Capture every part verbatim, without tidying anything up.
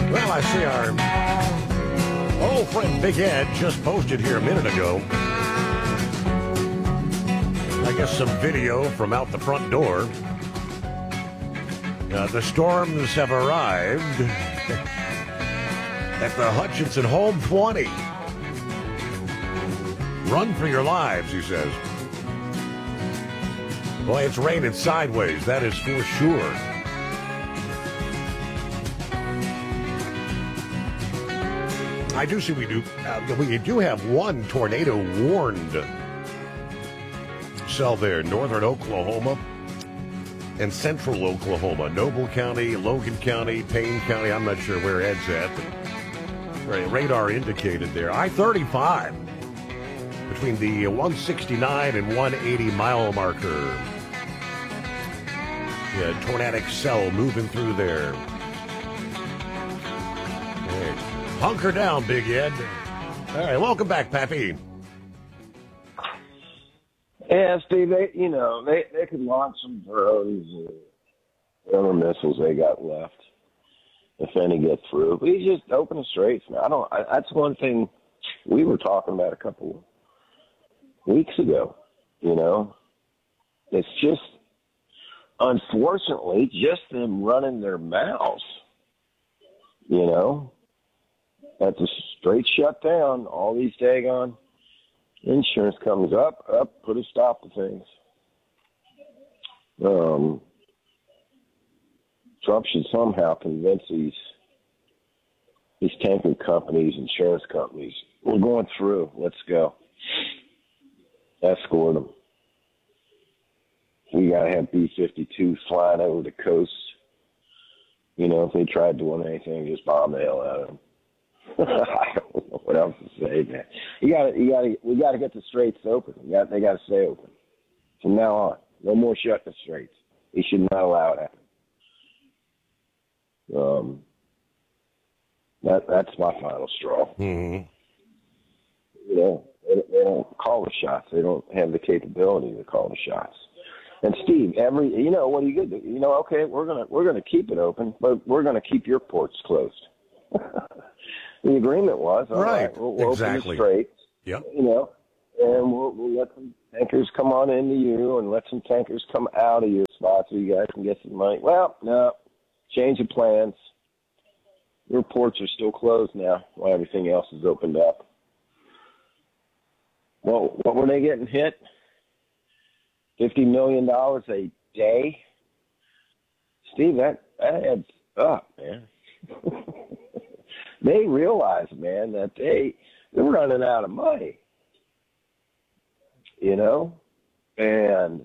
Well, I see our old friend Big Ed just posted here a minute ago. I guess some video from out the front door. Uh, the storms have arrived at the Hutchinson home twenty. Run for your lives, he says. Boy, it's raining sideways, that is for sure. I do see we do uh, we do have one tornado warned cell there, northern Oklahoma and central Oklahoma, Noble County, Logan County, Payne County. I'm not sure where Ed's at, but radar indicated there. I thirty-five between the one sixty-nine and one eighty mile marker. Yeah, tornadic cell moving through there. Hey, hunker down, Big Ed. All right, welcome back, Pappy. Yeah, Steve, they, you know, they, they could launch some drones or whatever missiles they got left, if any get through. But you just open the straits, man. I don't, I, that's one thing we were talking about a couple weeks ago, you know. It's just, unfortunately, just them running their mouths, you know. That's a straight shutdown. All these daggone insurance comes up, up, put a stop to things. Um, Trump should somehow convince these these tanker companies, insurance companies, we're going through. Let's go. Escort them. We got to have B fifty-twos flying over the coast. You know, if they tried doing anything, just bomb the hell out of them. I don't know what else to say, man. You got to, you got to, we got to get the straits open. We got, they got to stay open from now on. No more shut the straits. We should not allow it happen. Um, that that's my final straw. Mm-hmm. You know, they, they don't call the shots. They don't have the capability to call the shots. And Steve, every you know, what are you gonna do? You know, okay, we're gonna we're gonna keep it open, but we're gonna keep your ports closed. The agreement was, all right, right we'll, we'll exactly. open the straits, yep. you know, and we'll, we'll let some tankers come on into you and let some tankers come out of your spot so you guys can get some money. Well, no, change of plans. Your ports are still closed now while everything else is opened up. Well, what were they getting hit? fifty million dollars a day? Steve, that, that adds up, man. They realize, man, that they, they're running out of money, you know, and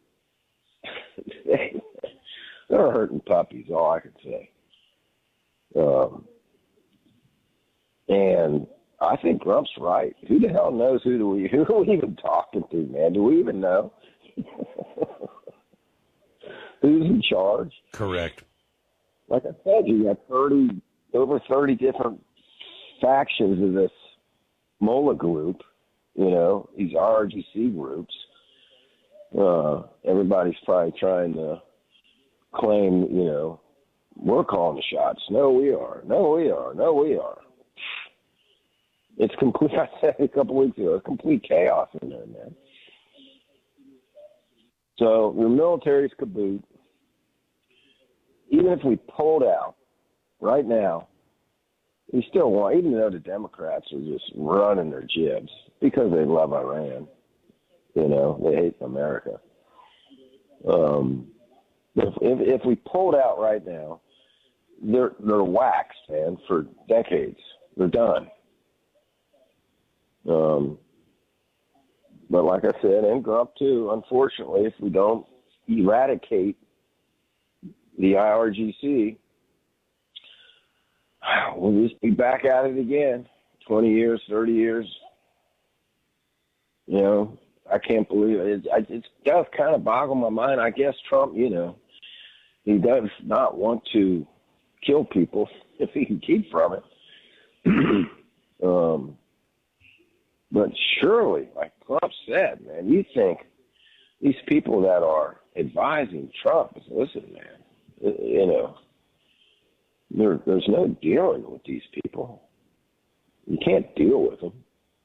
they, they're hurting puppies, all I can say. Um, and I think Grump's right. Who the hell knows who do we, who are we even talking to, man? Do we even know? Who's in charge? Correct. Like I said, you got thirty over thirty different factions of this MOLA group, you know, these R R G C groups. Uh, everybody's probably trying to claim, you know, we're calling the shots. No, we are. No, we are. No, we are. It's complete, I said a couple weeks ago, it's complete chaos in there, man. So your military's kaboot. Even if we pulled out right now, we still want, even though the Democrats are just running their jibs because they love Iran, you know, they hate America. Um, if, if if we pulled out right now, they're they're waxed, man, for decades. They're done. Um, but like I said, and Grump too, unfortunately, if we don't eradicate the I R G C, we'll just be back at it again. twenty years, thirty years. You know, I can't believe it. It, it does kind of boggle my mind. I guess Trump, you know, he does not want to kill people if he can keep from it. um, but surely, like Trump said, man, you think these people that are advising Trump, listen, man, you know, There, there's no dealing with these people. You can't deal with them.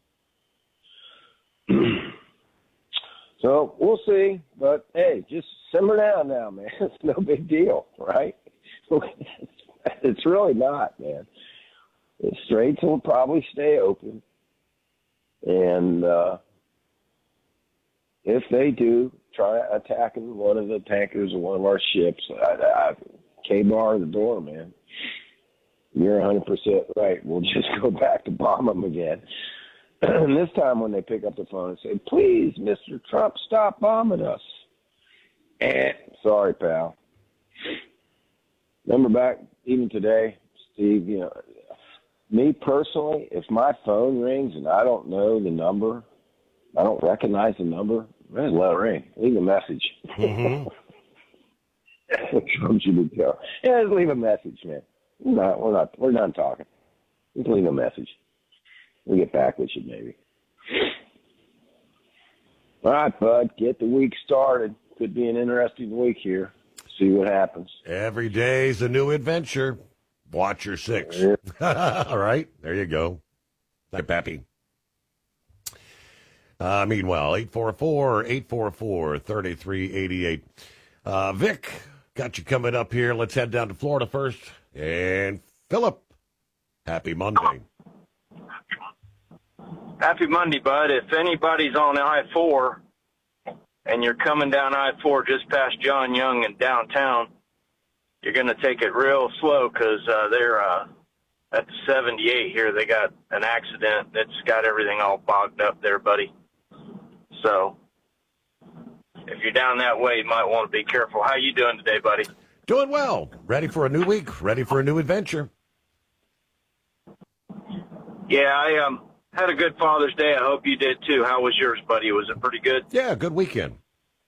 So we'll see. But, hey, just simmer down now, man. It's no big deal, right? It's really not, man. The straits will probably stay open. And uh, if they do try attacking one of the tankers or one of our ships, I, I, K-bar the door, man. You're one hundred percent right. We'll just go back to bomb them again. And this time when they pick up the phone and say, please, Mister Trump, stop bombing us. Eh, sorry, pal. Remember back even today, Steve, you know, me personally, if my phone rings and I don't know the number, I don't recognize the number, just let it ring. Leave a message. Mm-hmm. Trump should be tell. Yeah, just leave a message, man. We're not, we're not, we're done talking. Just leave a message. We'll get back with you, maybe. All right, bud, get the week started. Could be an interesting week here. See what happens. Every day's a new adventure. Watch your six. Yeah. All right, there you go. Thank Pappy. Uh, meanwhile, eight four four, eight four four, three three eight eight. Uh, Vic, got you coming up here. Let's head down to Florida first. And Philip, happy Monday. Happy Monday, bud. If anybody's on I four and you're coming down I four just past John Young in downtown, you're going to take it real slow because uh, they're uh, at the seventy-eight here. They got an accident that's got everything all bogged up there, buddy. So if you're down that way, you might want to be careful. How you doing today, buddy? Doing well. Ready for a new week. Ready for a new adventure. Yeah, I um. had a good Father's Day. I hope you did, too. How was yours, buddy? Was it pretty good? Yeah, good weekend.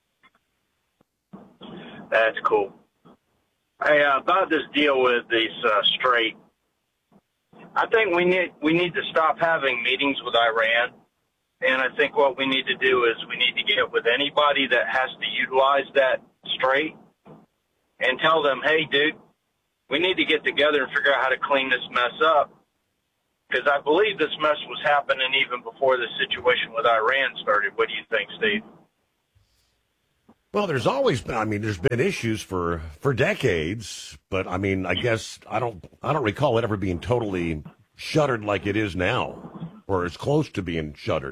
That's cool. Hey, uh, about this deal with this uh, strait, I think we need we need to stop having meetings with Iran, and I think what we need to do is we need to get with anybody that has to utilize that strait and tell them, hey, dude, we need to get together and figure out how to clean this mess up. Because I believe this mess was happening even before the situation with Iran started. What do you think, Steve? Well, there's always been, I mean, there's been issues for, for decades, but I mean, I guess I don't, I don't recall it ever being totally shuttered like it is now, or as close to being shuttered.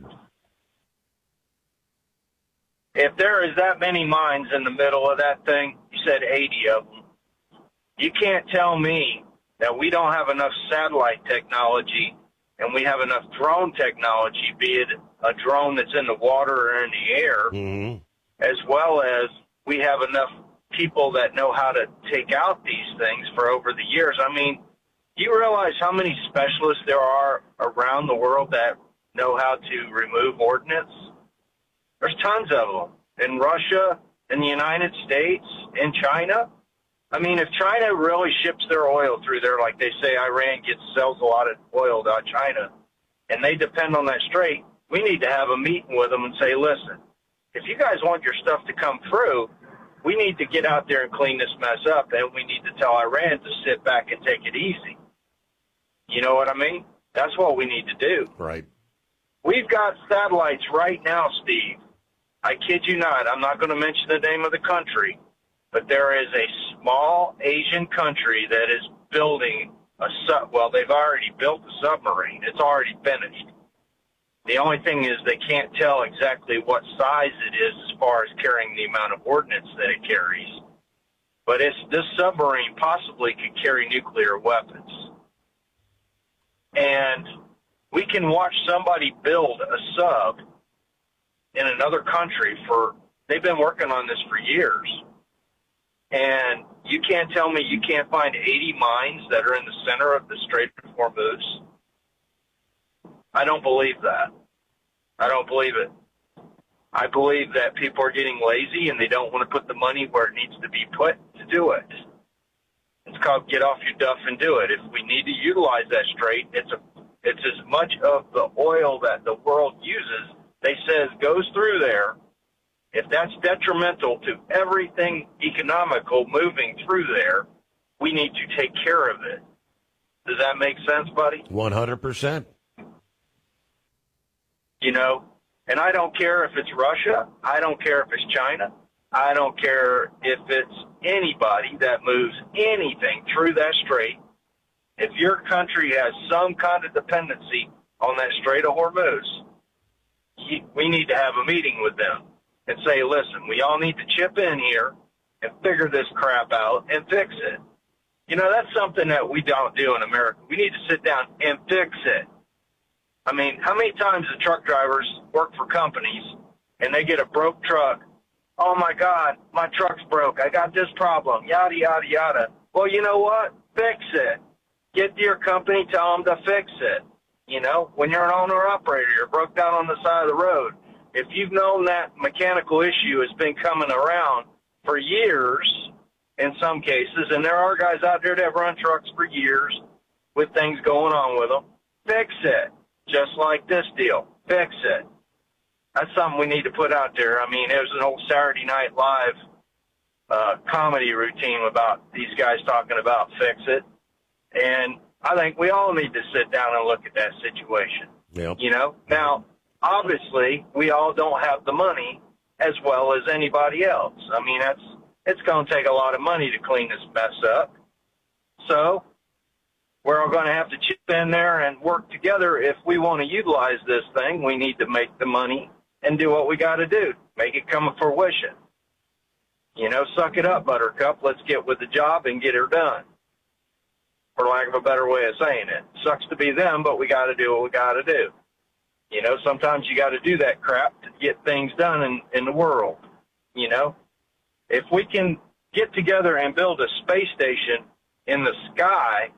If there is that many mines in the middle of that thing, you said eighty of them, you can't tell me that we don't have enough satellite technology and we have enough drone technology, be it a drone that's in the water or in the air, mm-hmm. as well as we have enough people that know how to take out these things for over the years. I mean, do you realize how many specialists there are around the world that know how to remove ordnance? There's tons of them in Russia, in the United States, in China. I mean, if China really ships their oil through there, like they say Iran gets sells a lot of oil to China, and they depend on that strait, we need to have a meeting with them and say, listen, if you guys want your stuff to come through, we need to get out there and clean this mess up, and we need to tell Iran to sit back and take it easy. You know what I mean? That's what we need to do. Right. We've got satellites right now, Steve. I kid you not. I'm not going to mention the name of the country, but there is a small Asian country that is building a sub. Well, they've already built a submarine. It's already finished. The only thing is they can't tell exactly what size it is as far as carrying the amount of ordnance that it carries. But it's, this submarine possibly could carry nuclear weapons. And we can watch somebody build a sub in another country for, they've been working on this for years. And you can't tell me you can't find eighty mines that are in the center of the Strait of Hormuz. I don't believe that. I don't believe it. I believe that people are getting lazy and they don't want to put the money where it needs to be put to do it. It's called get off your duff and do it. If we need to utilize that strait, it's a, it's as much of the oil that the world uses, they says goes through there. If that's detrimental to everything economical moving through there, we need to take care of it. Does that make sense, buddy? one hundred percent. You know, and I don't care if it's Russia. I don't care if it's China. I don't care if it's anybody that moves anything through that strait. If your country has some kind of dependency on that Strait of Hormuz, we need to have a meeting with them and say, listen, we all need to chip in here and figure this crap out and fix it. You know, that's something that we don't do in America. We need to sit down and fix it. I mean, how many times do truck drivers work for companies and they get a broke truck? Oh, my God, my truck's broke. I got this problem, yada, yada, yada. Well, you know what? Fix it. Get to your company, tell them to fix it. You know, when you're an owner-operator, you're broke down on the side of the road. If you've known that mechanical issue has been coming around for years in some cases, and there are guys out there that run trucks for years with things going on with them, fix it. Just like this deal. Fix it. That's something we need to put out there. I mean, it was an old Saturday Night Live uh, comedy routine about these guys talking about fix it. And I think we all need to sit down and look at that situation. Yep. You know? Now, obviously, we all don't have the money as well as anybody else. I mean, that's it's going to take a lot of money to clean this mess up. So we're all going to have to chip in there and work together. If we want to utilize this thing, we need to make the money and do what we got to do. Make it come to fruition. You know, suck it up, Buttercup. Let's get with the job and get her done, for lack of a better way of saying it. Sucks to be them, but we got to do what we got to do. You know, sometimes you got to do that crap to get things done in, in the world. You know, if we can get together and build a space station in the sky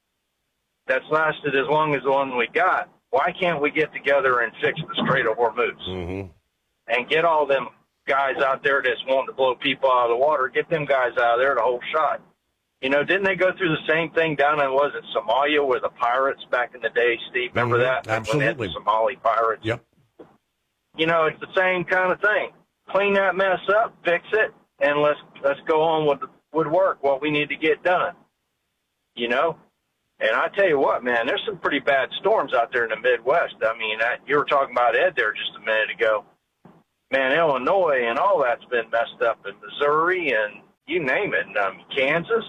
that's lasted as long as the one we got, why can't we get together and fix the Strait of Hormuz? Mm-hmm. And get all them guys out there that's wanting to blow people out of the water, get them guys out of there the whole shot. You know, didn't they go through the same thing down in, was it Somalia with the pirates back in the day, Steve? Remember Mm-hmm. that? Absolutely. When they had the Somali pirates? Yep. You know, it's the same kind of thing. Clean that mess up, fix it, and let's let's go on with with work, what we need to get done. You know? And I tell you what, man, there's some pretty bad storms out there in the Midwest. I mean, I, you were talking about Ed there just a minute ago. Man, Illinois and all that's been messed up, in Missouri and you name it, um, Kansas.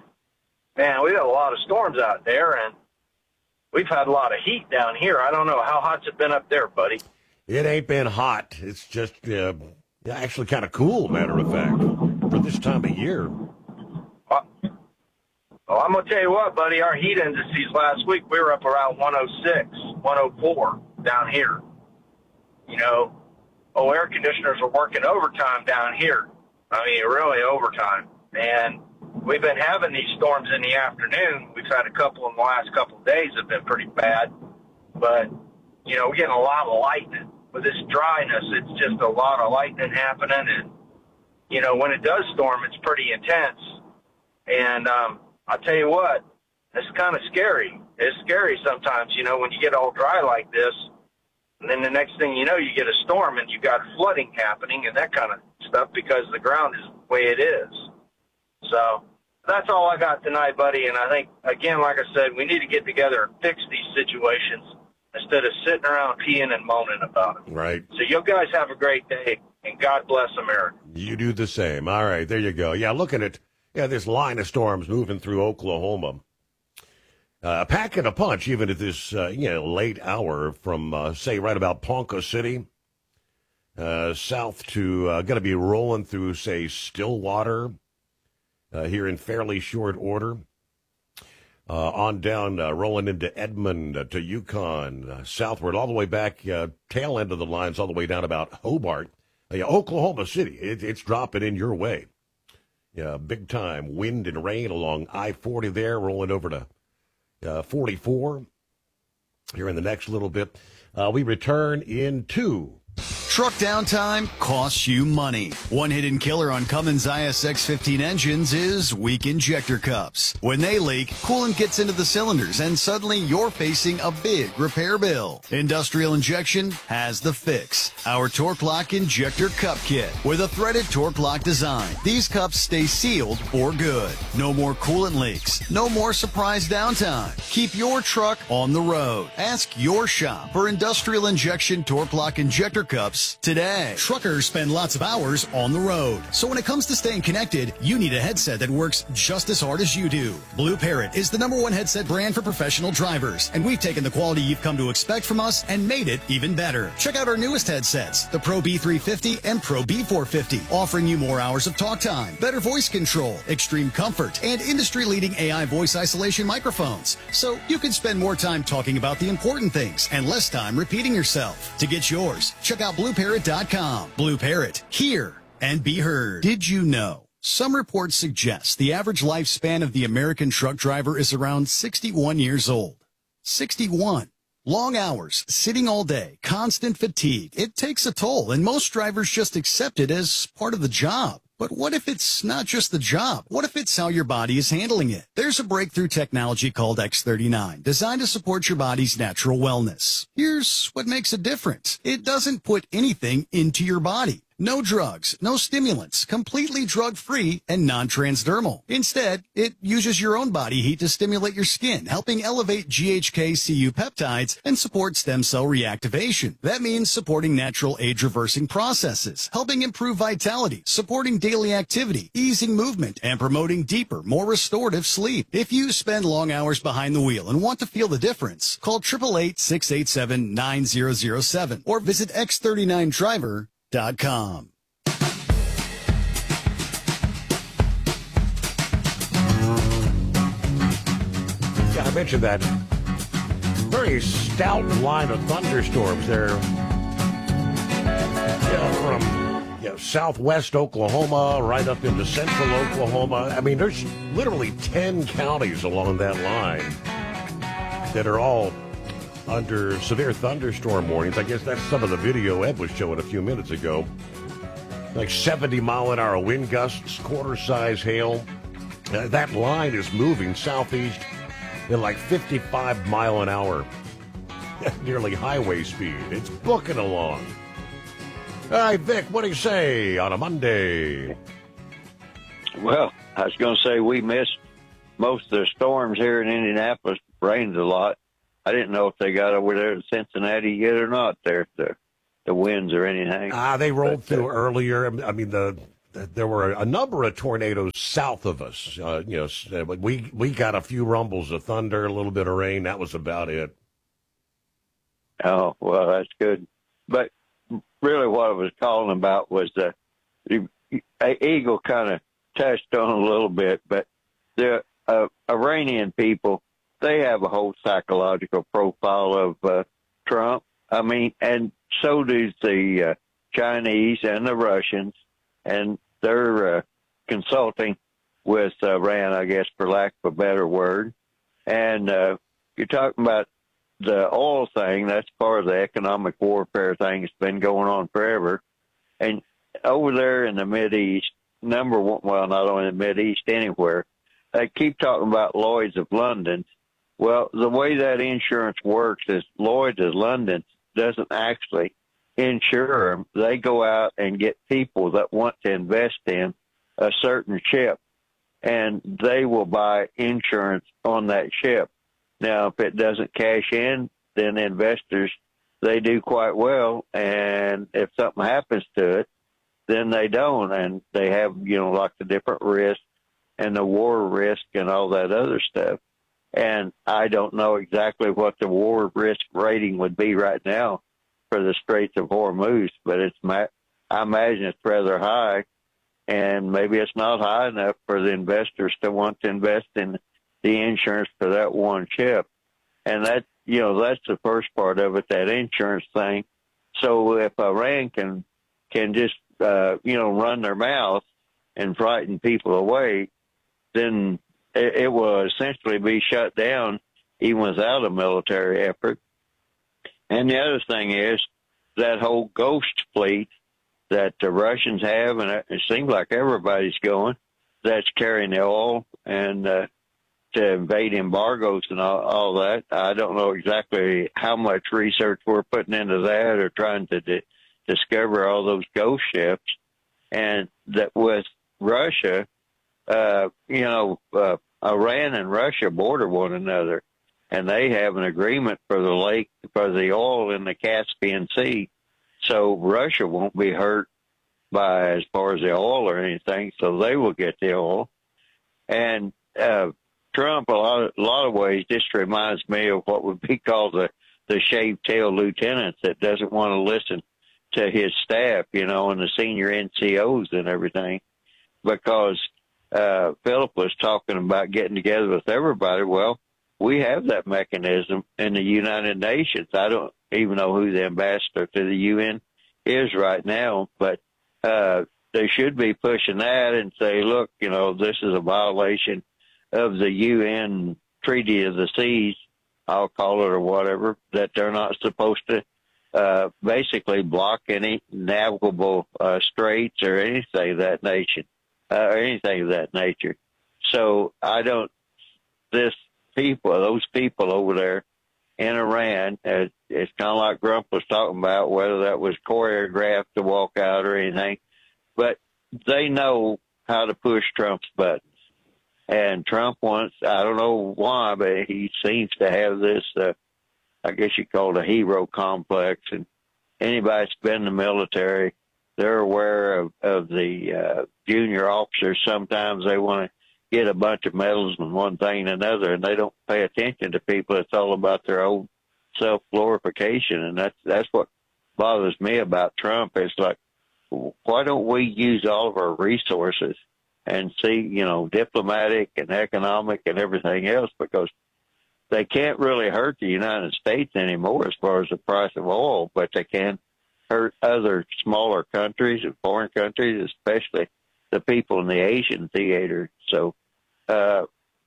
Man, we got a lot of storms out there, and we've had a lot of heat down here. I don't know. How hot's it been up there, buddy? It ain't been hot. It's just uh, actually kind of cool, matter of fact, for this time of year. Uh, well, I'm going to tell you what, buddy, our heat indices last week, we were up around one oh six, one oh four down here. You know, oh, air conditioners are working overtime down here. I mean, really overtime. And we've been having these storms in the afternoon. We've had a couple in the last couple of days have been pretty bad. But, you know, we're getting a lot of lightning. With this dryness, it's just a lot of lightning happening. And, you know, when it does storm, it's pretty intense. And um, I'll tell you what, it's kind of scary. It's scary sometimes, you know, when you get all dry like this. And then the next thing you know, you get a storm and you got flooding happening and that kind of stuff because the ground is the way it is. So that's all I got tonight, buddy. And I think, again, like I said, we need to get together and fix these situations instead of sitting around peeing and moaning about it. Right. So you guys have a great day, and God bless America. You do the same. All right, there you go. Yeah, look at it. Yeah, this line of storms moving through Oklahoma. Uh, packing a punch even at this uh, you know late hour from, uh, say, right about Ponca City, uh, south to, uh, going to be rolling through, say, Stillwater, uh, here in fairly short order. Uh, on down, uh, rolling into Edmond, uh, to Yukon, uh, southward, all the way back, uh, tail end of the lines, all the way down about Hobart. Uh, yeah, Oklahoma City, it, it's dropping in your way. Yeah, big time wind and rain along I forty there, rolling over to uh, forty-four here in the next little bit. Uh, we return in two. Truck downtime costs you money. One hidden killer on Cummins I S X fifteen engines is weak injector cups. When they leak, coolant gets into the cylinders and suddenly you're facing a big repair bill. Industrial Injection has the fix. Our Torque Lock Injector Cup Kit. With a threaded Torque Lock design, these cups stay sealed for good. No more coolant leaks. No more surprise downtime. Keep your truck on the road. Ask your shop for Industrial Injection Torque Lock Injector Cups today. Truckers spend lots of hours on the road. So when it comes to staying connected, you need a headset that works just as hard as you do. Blue Parrot is the number one headset brand for professional drivers, and we've taken the quality you've come to expect from us and made it even better. Check out our newest headsets, the Pro B three fifty and Pro B four fifty, offering you more hours of talk time, better voice control, extreme comfort, and industry-leading A I voice isolation microphones. So you can spend more time talking about the important things and less time repeating yourself. To get yours, check out blue parrot dot com. Blue Parrot, hear and be heard. Did you know? Some reports suggest the average lifespan of the American truck driver is around sixty-one years old. sixty-one. Long hours, sitting all day, constant fatigue. It takes a toll, and most drivers just accept it as part of the job. But what if it's not just the job? What if it's how your body is handling it? There's a breakthrough technology called X thirty-nine, designed to support your body's natural wellness. Here's what makes it different. It doesn't put anything into your body. No drugs, no stimulants, completely drug-free and non-transdermal. Instead, it uses your own body heat to stimulate your skin, helping elevate G H K C U peptides and support stem cell reactivation. That means supporting natural age-reversing processes, helping improve vitality, supporting daily activity, easing movement, and promoting deeper, more restorative sleep. If you spend long hours behind the wheel and want to feel the difference, call eight eight eight, six eight seven, nine zero zero seven or visit x thirty-nine driver dot com. Yeah, I mentioned that very stout line of thunderstorms there. Yeah, from you know, southwest Oklahoma right up into central Oklahoma. I mean, there's literally ten counties along that line that are all under severe thunderstorm warnings. I guess that's some of the video Ed was showing a few minutes ago. Like seventy mile an hour wind gusts, quarter size hail. Uh, that line is moving southeast at like fifty-five mile an hour, nearly highway speed. It's booking along. All right, Vic, what do you say on a Monday? Well, I was going to say we missed most of the storms here in Indianapolis. Rains a lot. I didn't know if they got over there to Cincinnati yet or not. There, the the winds or anything. Ah, they rolled but, through uh, earlier. I mean, the, the there were a number of tornadoes south of us. Uh, you know, but we we got a few rumbles of thunder, a little bit of rain. That was about it. Oh well, that's good. But really, what I was calling about was the, the Eagle kind of touched on a little bit, but the uh, Iranian people. They have a whole psychological profile of uh, Trump. I mean, and so do the uh, Chinese and the Russians, and they're uh, consulting with uh, Iran, I guess, for lack of a better word. And uh, you're talking about the oil thing. That's part of the economic warfare thing that's been going on forever. And over there in the Mideast, number one, well, not only in the Mideast, anywhere, they keep talking about Lloyd's of London. Well, the way that insurance works is Lloyd's of London doesn't actually insure them. They go out and get people that want to invest in a certain ship, and they will buy insurance on that ship. Now, if it doesn't cash in, then investors, they do quite well, and if something happens to it, then they don't, and they have, you know, like the different risks and the war risk and all that other stuff. And I don't know exactly what the war risk rating would be right now for the Straits of Hormuz, but it's I imagine it's rather high, and maybe it's not high enough for the investors to want to invest in the insurance for that one ship. And that, you know, that's the first part of it, that insurance thing. So if Iran can can just, uh, you know, run their mouth and frighten people away, then it, it will essentially be shut down even without a military effort. And the other thing is, that whole ghost fleet that the Russians have, and it seems like everybody's going, that's carrying the oil and uh, to invade embargoes and all, all that. I don't know exactly how much research we're putting into that or trying to di- discover all those ghost ships. And that with Russia, uh, you know, uh, Iran and Russia border one another, and they have an agreement for the lake, for the oil in the Caspian Sea. So Russia won't be hurt by as far as the oil or anything, so they will get the oil. And uh, Trump, a lot, of, a lot of ways, just reminds me of what would be called the, the shaved-tail lieutenant that doesn't want to listen to his staff, you know, and the senior N C Os and everything, because uh, Philip was talking about getting together with everybody. Well, we have that mechanism in the United Nations. I don't even know who the ambassador to the U N is right now, but uh, they should be pushing that and say, look, you know, this is a violation of the U N Treaty of the Seas, I'll call it, or whatever, that they're not supposed to uh, basically block any navigable uh, straits or anything of that nation, uh, or anything of that nature. So I don't, this people, those people over there in Iran, uh, it's kind of like Grump was talking about, whether that was choreographed to walk out or anything, but they know how to push Trump's buttons. And Trump wants, I don't know why, but he seems to have this, uh, I guess you call it a hero complex. And anybody that's been in the military, they're aware of, of the uh, junior officers. Sometimes they want to get a bunch of medals and one thing and another, and they don't pay attention to people. It's all about their own self-glorification. And that's, that's what bothers me about Trump. It's like, why don't we use all of our resources and see, you know, diplomatic and economic and everything else, because they can't really hurt the United States anymore as far as the price of oil, but they can hurt other smaller countries and foreign countries, especially the people in the Asian theater. So uh,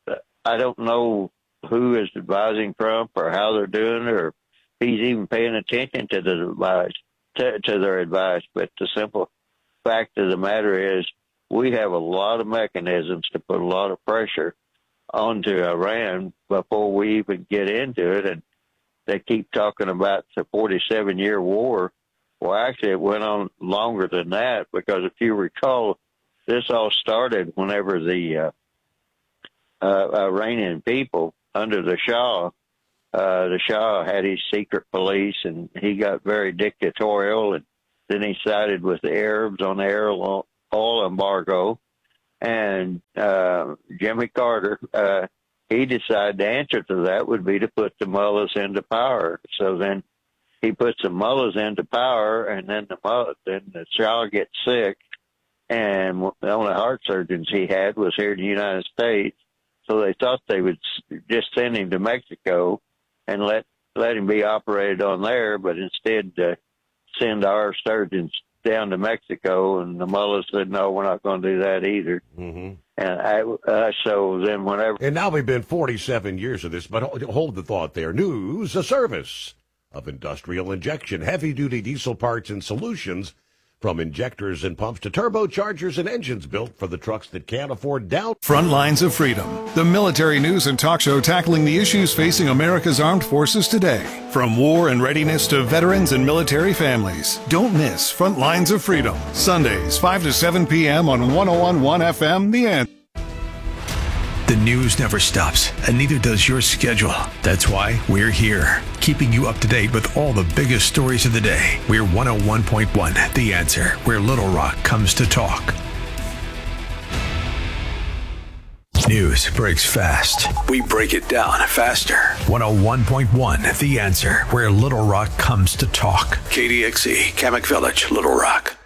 I don't know who is advising Trump or how they're doing it, or if he's even paying attention to the advice, to, to their advice. But the simple fact of the matter is, we have a lot of mechanisms to put a lot of pressure onto Iran before we even get into it. And they keep talking about the forty-seven year war. Well, actually, it went on longer than that, because if you recall, this all started whenever the uh, uh, Iranian people under the Shah, uh, the Shah had his secret police, and he got very dictatorial, and then he sided with the Arabs on the Arab oil embargo, and uh, Jimmy Carter, uh, he decided the answer to that would be to put the mullahs into power. So then he puts the mullahs into power, and then the mullah, then the Shah gets sick, and the only heart surgeons he had was here in the United States. So they thought they would just send him to Mexico and let let him be operated on there, but instead uh, send our surgeons down to Mexico, and the mullahs said, no, we're not going to do that either. Mm-hmm. And I, uh, so then whenever... And now we've been forty-seven years of this, but hold the thought there. News, a service of Industrial Injection, heavy-duty diesel parts and solutions, from injectors and pumps to turbochargers and engines built for the trucks that can't afford down. Front Lines of Freedom, the military news and talk show tackling the issues facing America's armed forces today. From war and readiness to veterans and military families. Don't miss Front Lines of Freedom, Sundays, five to seven p.m. on one oh one point one F M, The Answer. The news never stops, and neither does your schedule. That's why we're here, keeping you up to date with all the biggest stories of the day. We're one oh one point one, The Answer, where Little Rock comes to talk. News breaks fast. We break it down faster. one oh one point one, The Answer, where Little Rock comes to talk. K D X E, Kamak Village, Little Rock.